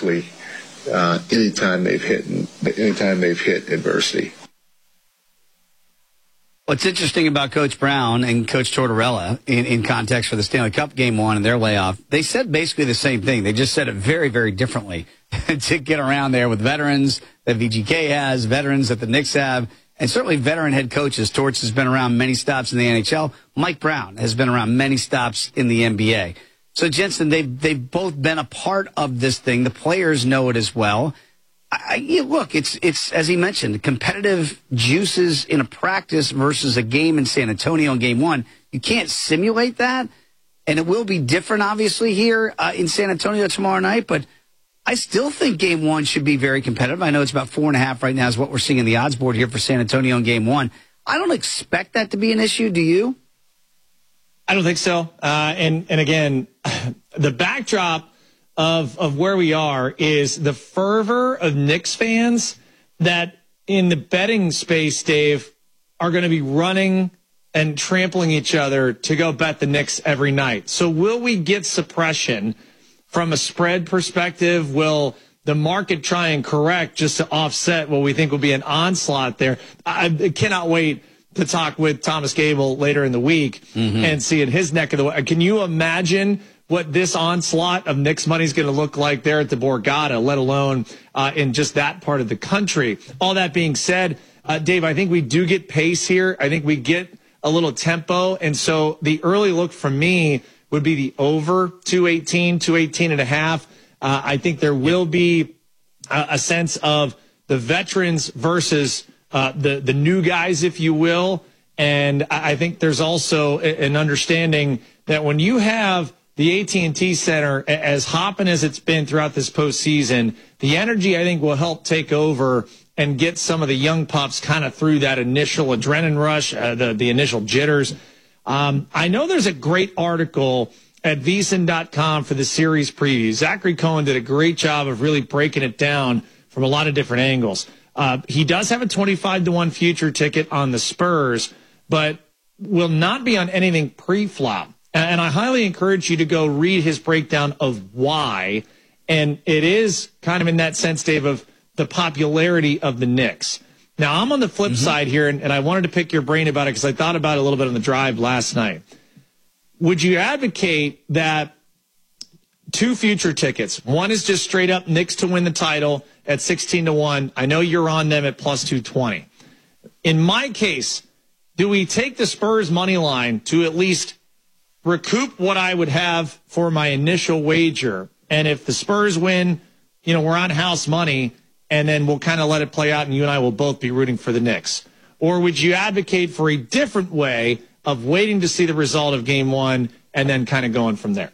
quickly anytime they've hit adversity. What's interesting about Coach Brown and Coach Tortorella in context for the Stanley Cup Game 1 and their layoff, they said basically the same thing. They just said it very, very differently to get around there with veterans that VGK has, veterans that the Knicks have, and certainly veteran head coaches. Torts has been around many stops in the NHL. Mike Brown has been around many stops in the NBA. So, Jensen, they've both been a part of this thing. The players know it as well. Look, it's as he mentioned, competitive juices in a practice versus a game in San Antonio in Game 1. You can't simulate that, and it will be different, obviously, here in San Antonio tomorrow night, but I still think Game 1 should be very competitive. I know it's about 4.5 right now is what we're seeing in the odds board here for San Antonio in Game 1. I don't expect that to be an issue. Do you? I don't think so. And again, the backdrop of where we are is the fervor of Knicks fans that in the betting space, Dave, are going to be running and trampling each other to go bet the Knicks every night. So will we get suppression from a spread perspective? Will the market try and correct just to offset what we think will be an onslaught there? I cannot wait to talk with Thomas Gable later in the week and see in his neck of the woods. Can you imagine what this onslaught of Knicks money is going to look like there at the Borgata, let alone in just that part of the country? All that being said, Dave, I think we do get pace here. I think we get a little tempo. And so the early look from me would be the over 218 and a half. I think there will be a sense of the veterans versus the new guys, if you will. And I think there's also an understanding that when you have the AT&T Center as hopping as it's been throughout this postseason, the energy, I think, will help take over and get some of the young pups kind of through that initial adrenaline rush, the initial jitters. I know there's a great article at VSiN.com for the series preview. Zachary Cohen did a great job of really breaking it down from a lot of different angles. He does have a 25-1 future ticket on the Spurs, but will not be on anything pre-flop. And I highly encourage you to go read his breakdown of why. And it is kind of in that sense, Dave, of the popularity of the Knicks. Now, I'm on the flip side here, and I wanted to pick your brain about it because I thought about it a little bit on the drive last night. Would you advocate that two future tickets? One is just straight up Knicks to win the title at 16-1. I know you're on them at plus 220. In my case, do we take the Spurs money line to at least recoup what I would have for my initial wager? And if the Spurs win, we're on house money, and then we'll kind of let it play out, and you and I will both be rooting for the Knicks. Or would you advocate for a different way of waiting to see the result of Game 1 and then kind of going from there?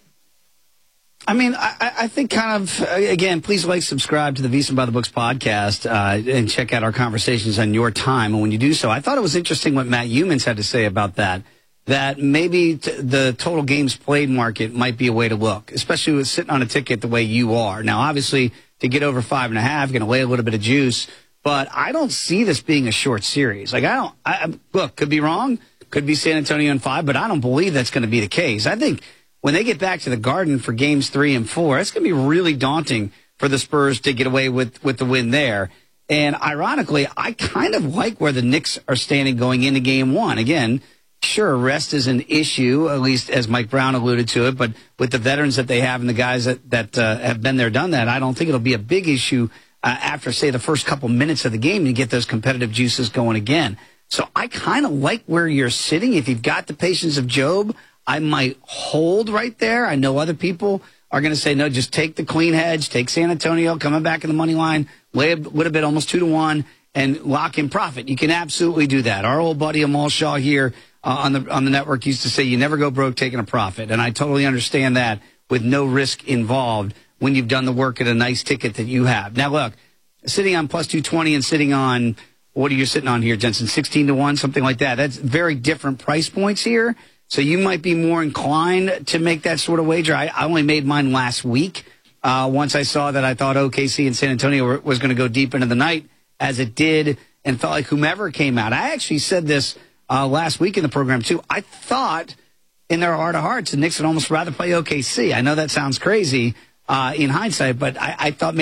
I mean, I think kind of, again, please subscribe to the VSiN by the Books podcast and check out our conversations on your time. And when you do so, I thought it was interesting what Matt Humans had to say about that maybe the total games played market might be a way to look, especially with sitting on a ticket the way you are. Now, obviously, to get over 5.5, you're going to lay a little bit of juice. But I don't see this being a short series. Look, could be wrong. Could be San Antonio in 5, but I don't believe that's going to be the case. I think when they get back to the Garden for games 3 and 4, it's going to be really daunting for the Spurs to get away with the win there. And ironically, I kind of like where the Knicks are standing going into Game 1. Again, sure, rest is an issue, at least as Mike Brown alluded to it, but with the veterans that they have and the guys that have been there, done that, I don't think it'll be a big issue after, say, the first couple minutes of the game to get those competitive juices going again. So I kind of like where you're sitting. If you've got the patience of Job, I might hold right there. I know other people are going to say, no, just take the clean hedge, take San Antonio, coming back in the money line, lay a little bit, almost 2-1, and lock in profit. You can absolutely do that. Our old buddy Amal Shaw here on the network used to say, you never go broke taking a profit. And I totally understand that with no risk involved when you've done the work at a nice ticket that you have. Now, look, sitting on plus 220 and sitting on, what are you sitting on here, Jensen? 16-1, something like that. That's very different price points here. So you might be more inclined to make that sort of wager. I only made mine last week. Once I saw that I thought OKC and San Antonio was going to go deep into the night, as it did, and felt like whomever came out. I actually said this last week in the program, too. I thought in their heart of hearts the Knicks would almost rather play OKC. I know that sounds crazy in hindsight, but I thought